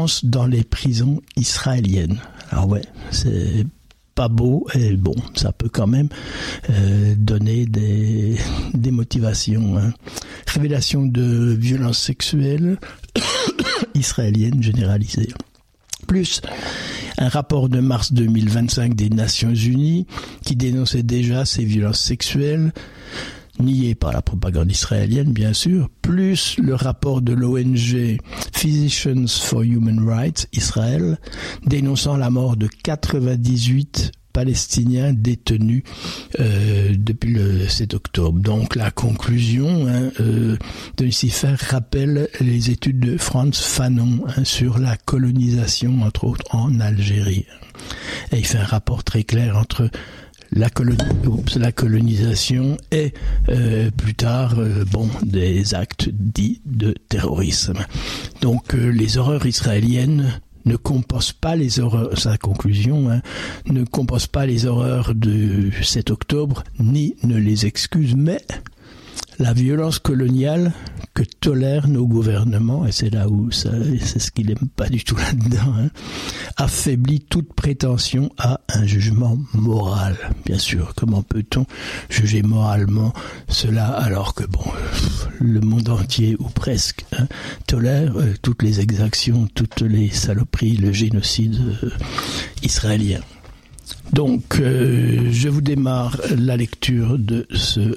violences dans les prisons israéliennes. Alors ouais, c'est pas beau, et bon, ça peut quand même donner des motivations. Hein. Révélation de violences sexuelles israéliennes généralisées. Plus un rapport de mars 2025 des Nations Unies qui dénonçait déjà ces violences sexuelles, niées par la propagande israélienne bien sûr, plus le rapport de l'ONG Physicians for Human Rights Israël dénonçant la mort de 98 Palestiniens détenus depuis le 7 octobre. Donc la conclusion de Lucifer rappelle les études de Frantz Fanon sur la colonisation, entre autres en Algérie. Et il fait un rapport très clair entre la colonisation et plus tard des actes dits de terrorisme. Donc les horreurs israéliennes ne compensent pas les horreurs, sa conclusion, ne compensent pas les horreurs du 7 octobre, ni ne les excuse, mais la violence coloniale que tolèrent nos gouvernements, et c'est là où c'est ce qu'il n'aime pas du tout là-dedans, affaiblit toute prétention à un jugement moral. Bien sûr, comment peut-on juger moralement cela alors que le monde entier, ou presque, tolère toutes les exactions, toutes les saloperies, le génocide israélien. Donc, je vous démarre la lecture de ce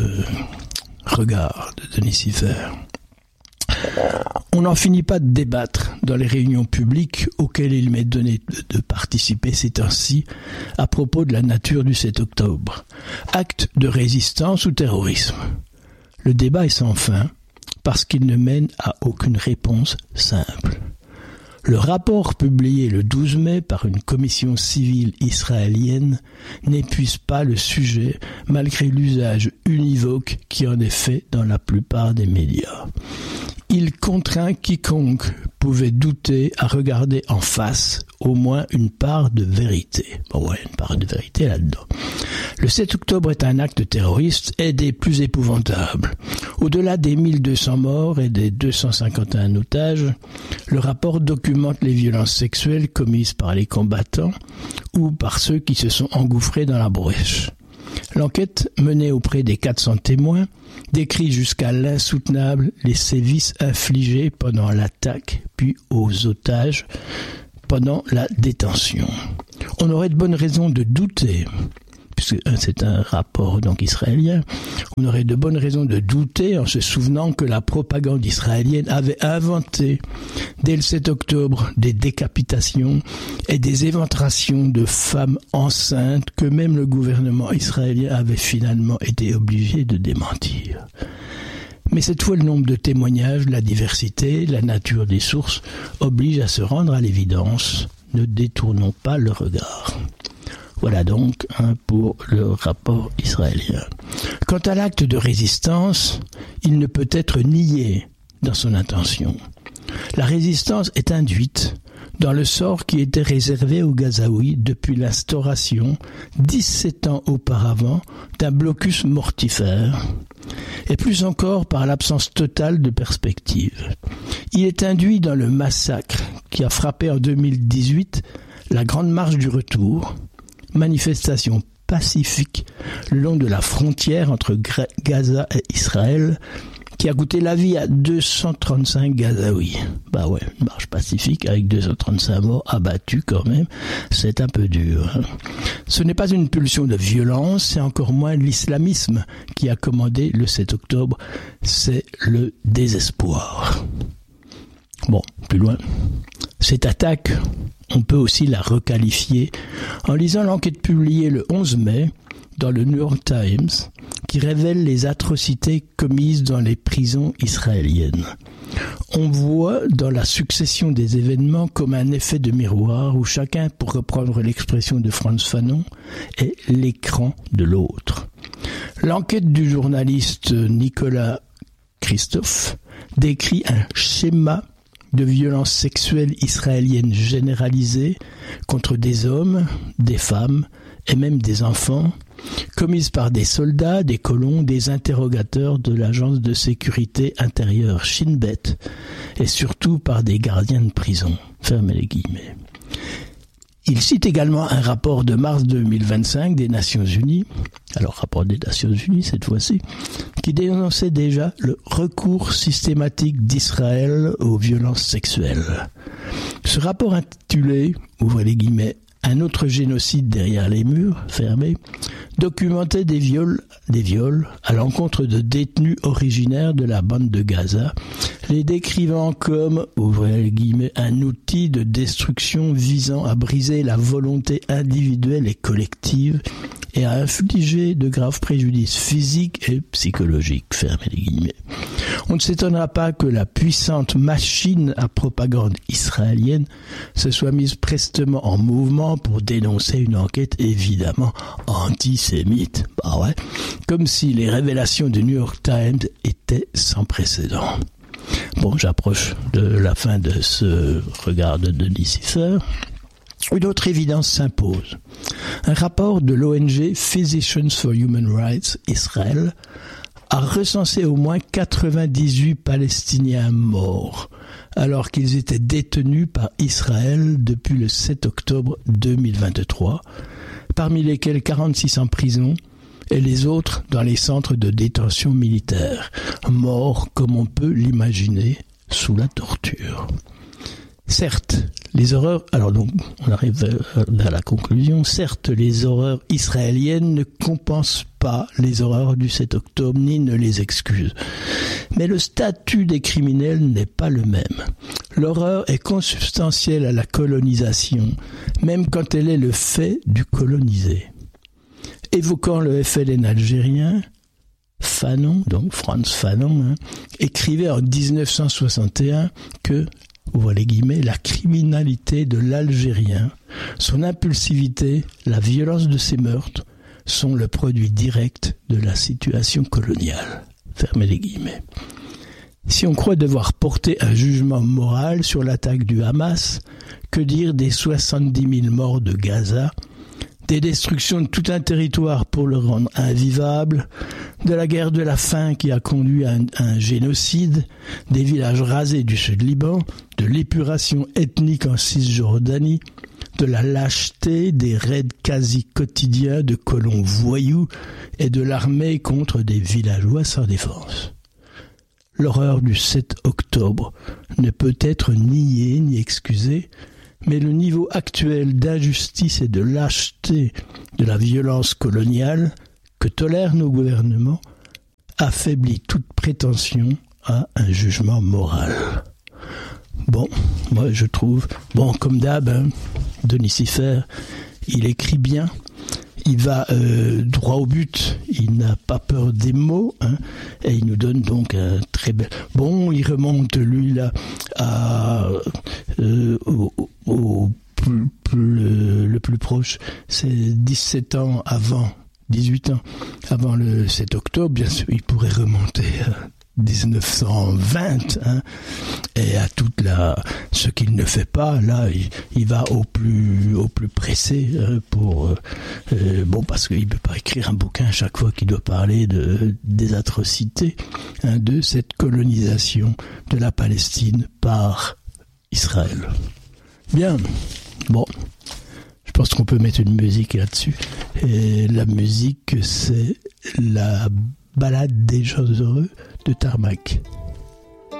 regard de Denis Siffert. On n'en finit pas de débattre dans les réunions publiques auxquelles il m'est donné de participer ces temps-ci à propos de la nature du 7 octobre. Acte de résistance ou terrorisme? Le débat est sans fin parce qu'il ne mène à aucune réponse simple. Le rapport publié le 12 mai par une commission civile israélienne n'épuise pas le sujet malgré l'usage univoque qui en est fait dans la plupart des médias. Il contraint quiconque pouvait douter à regarder en face au moins une part de vérité. Une part de vérité là-dedans. Le 7 octobre est un acte terroriste et des plus épouvantables. Au-delà des 1200 morts et des 251 otages, le rapport documente les violences sexuelles commises par les combattants ou par ceux qui se sont engouffrés dans la brèche. L'enquête menée auprès des 400 témoins décrit jusqu'à l'insoutenable les sévices infligés pendant l'attaque puis aux otages pendant la détention. On aurait de bonnes raisons de douter, puisque c'est un rapport donc israélien, on aurait de bonnes raisons de douter en se souvenant que la propagande israélienne avait inventé dès le 7 octobre des décapitations et des éventrations de femmes enceintes que même le gouvernement israélien avait finalement été obligé de démentir. Mais cette fois, le nombre de témoignages, la diversité, la nature des sources oblige à se rendre à l'évidence. Ne détournons pas le regard. Voilà donc pour le rapport israélien. Quant à l'acte de résistance, il ne peut être nié dans son intention. La résistance est induite dans le sort qui était réservé aux Gazaouis depuis l'instauration, 17 ans auparavant, d'un blocus mortifère, et plus encore par l'absence totale de perspective. Il est induit dans le massacre qui a frappé en 2018 la Grande Marche du Retour, manifestation pacifique le long de la frontière entre Gaza et Israël, qui a coûté la vie à 235 Gazaouis. Une marche pacifique avec 235 morts abattus quand même, c'est un peu dur. Ce n'est pas une pulsion de violence, c'est encore moins l'islamisme qui a commandé le 7 octobre, c'est le désespoir. Plus loin. Cette attaque, on peut aussi la requalifier en lisant l'enquête publiée le 11 mai dans le New York Times, qui révèle les atrocités commises dans les prisons israéliennes. On voit dans la succession des événements comme un effet de miroir où chacun, pour reprendre l'expression de Frantz Fanon, est l'écran de l'autre. L'enquête du journaliste Nicolas Christophe décrit un schéma de violences sexuelles israéliennes généralisées contre des hommes, des femmes et même des enfants, commises par des soldats, des colons, des interrogateurs de l'agence de sécurité intérieure Shin Bet et surtout par des gardiens de prison. Fermez les guillemets. Il cite également un rapport de mars 2025 des Nations Unies, alors rapport des Nations Unies cette fois-ci, qui dénonçait déjà le recours systématique d'Israël aux violences sexuelles. Ce rapport intitulé, ouvrez les guillemets, un autre génocide derrière les murs, fermés, documentait des viols à l'encontre de détenus originaires de la bande de Gaza, les décrivant comme, ouvrez les guillemets, un outil de destruction visant à briser la volonté individuelle et collective et à infliger de graves préjudices physiques et psychologiques, fermez les guillemets. On ne s'étonnera pas que la puissante machine à propagande israélienne se soit mise prestement en mouvement pour dénoncer une enquête évidemment antisémite. Bah ouais, comme si les révélations du New York Times étaient sans précédent. Bon, j'approche de la fin de ce regard de Lucifer. Une autre évidence s'impose. Un rapport de l'ONG Physicians for Human Rights Israël a recensé au moins 98 Palestiniens morts, alors qu'ils étaient détenus par Israël depuis le 7 octobre 2023, parmi lesquels 46 en prison et les autres dans les centres de détention militaire, morts comme on peut l'imaginer sous la torture. Certes, les horreurs, alors donc on arrive vers la conclusion, certes les horreurs israéliennes ne compensent pas les horreurs du 7 octobre ni ne les excusent. Mais le statut des criminels n'est pas le même. L'horreur est consubstantielle à la colonisation, même quand elle est le fait du colonisé. Évoquant le FLN algérien, Fanon, donc Frantz Fanon, écrivait en 1961 que, ouvrez les guillemets, la criminalité de l'Algérien, son impulsivité, la violence de ses meurtres sont le produit direct de la situation coloniale. Fermez les guillemets. Si on croit devoir porter un jugement moral sur l'attaque du Hamas, que dire des 70 000 morts de Gaza, des destructions de tout un territoire pour le rendre invivable, de la guerre de la faim qui a conduit à un génocide, des villages rasés du Sud-Liban, de l'épuration ethnique en Cisjordanie, de la lâcheté des raids quasi quotidiens de colons voyous et de l'armée contre des villageois sans défense. L'horreur du 7 octobre ne peut être niée ni excusée, mais le niveau actuel d'injustice et de lâcheté de la violence coloniale que tolèrent nos gouvernements affaiblit toute prétention à un jugement moral. Bon, moi je trouve, comme d'hab, de Lucifer, il écrit bien, il va droit au but, il n'a pas peur des mots, et il nous donne donc un très bel... Bon, il remonte lui là le plus proche, c'est 18 ans avant le 7 octobre, bien sûr, il pourrait remonter à 1920, et à ce qu'il ne fait pas, là, il va au plus pressé, parce qu'il ne peut pas écrire un bouquin à chaque fois qu'il doit parler des atrocités, de cette colonisation de la Palestine par Israël. Bien, je pense qu'on peut mettre une musique là-dessus, et la musique, c'est la Ballade des gens heureux de Tarmac.